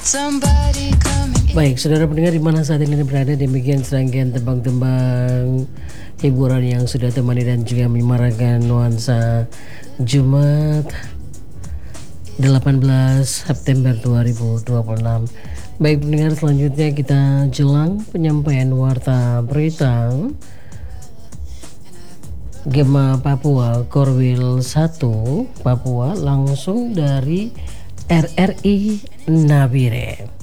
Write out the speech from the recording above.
Baik, saudara pendengar di mana saat ini berada, demikian serangkaian tembang-tembang hiburan yang sudah temani dan juga menyemarakan nuansa Jumat 18 September 2026. Baik pendengar, selanjutnya kita jelang penyampaian warta berita Gema Papua Korwil 1 Papua langsung dari RRI Nabire.